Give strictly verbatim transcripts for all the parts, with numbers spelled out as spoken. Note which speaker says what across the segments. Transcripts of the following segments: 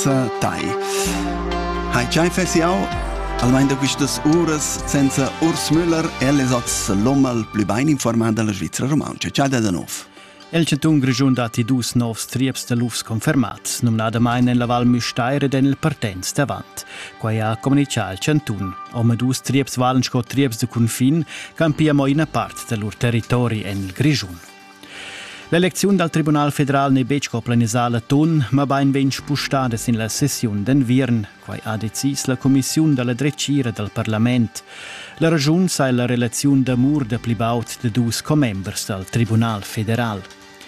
Speaker 1: Tai. Hai già fessiau almeno da queste ore senza Urs Müller e le sots l'uomo più ben informato della Svizzera romancia. Ciao da nuovo.
Speaker 2: El centun grigiun dati dus novs trieps de lufs confermats, numnada mai nella Val Müstaire den il partenz davant. Quai ha comunicato il centun. Ome dus trieps valen sco trieps de confin, campiamo in part del lur territori en il grigiun. L'elezione dal Tribunal Federal ne becco planisala ton, ma bain vench spustades in la sessione den Viern, quai ha decis la Commissione della Drecira del Parlament. La ragione sai la relazione d'amur de plibaut de dus comembers del Tribunal Federal.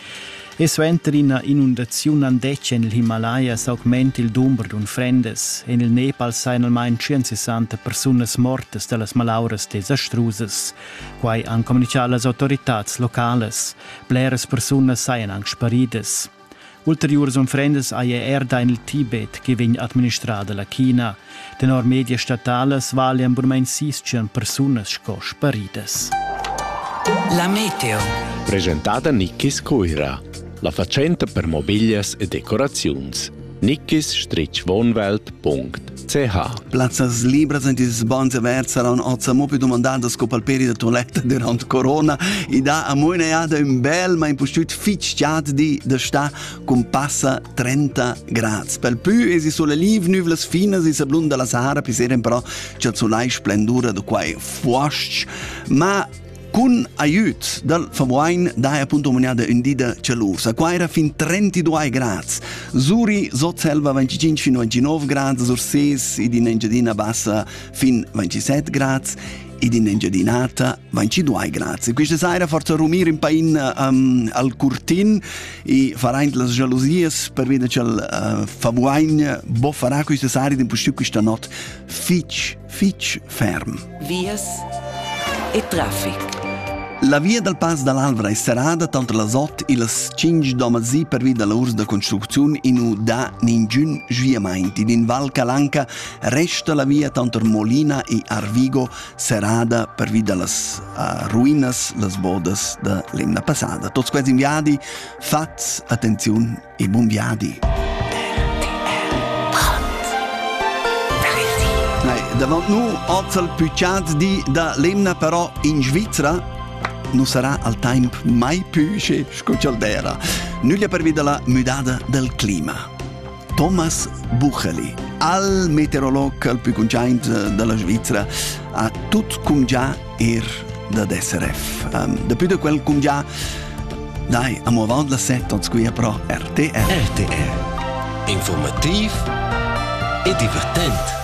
Speaker 2: E suenter in inundazione andecce nel Himalaya s'augmenta il numero d'un frendes e nel Nepal sain almeno centosessanta persone morte dalle malauras desastrusas. Quai han comunicato le autorità locali. Bleres persone sain anche sparides. Ulteriores unfrendes aie erda in il Tibet che vegn administrada la China. Tenor media statales valian burmain siscian persone sco sparides.
Speaker 3: La meteo.
Speaker 4: Presentata Nickis Coira. La facenta per mobilias e decorazions. nickis wohnwelt punkt c h.
Speaker 1: Plazzas libras in dis bonze vers saran ozza mo più domandando scopal peri de toilette durante corona i da a moineada un bel ma impostut fitchiat di de sta con passa trenta gradi. Per più esi sulle liv nuvles finas i sablun della Sahara piseren però c'è solai splendura de quai fuasc ma con aiut dal famoin dai appunto moniada un dida celusa. Qua era fin trentadue gradi. Zuri Zotselva venticinque fino a ventinove gradi, Surses ed in Engiadina bassa fin ventisette gradi ed in Engiadinata ventidue gradi. Questa sera forza rumir in pain um, al curtin e faraint las jalousies per vedere che il uh, famoin bo farà questa sera in posto questa notte fitch fitch ferm.
Speaker 3: Vias e traffic.
Speaker 1: La via del Pas dall'Alvra è serrata tanto le otto e le cinque domazzi per via dell'urs de costruzione in u da ningun sviamenti. In Val Calanca resta la via tanto Molina e Arvigo serrata per via delle uh, ruinas, le bodes de l'emna passata. Tots questi inviati, fats attenzione e buon viadi. Davanti noi, oggi il pucciat di da l'emna però in Svizzera non sarà al tempo mai più scoccialdera. Nulla per vedere la mudata del clima. Thomas Bucheli, al meteorologo al più conosciuto della Svizzera, ha tutto come già er da S R F. Um, dopo di quel come già, dai, a muovere la sette, qui però R T R.
Speaker 5: R T R. Informativ e divertente.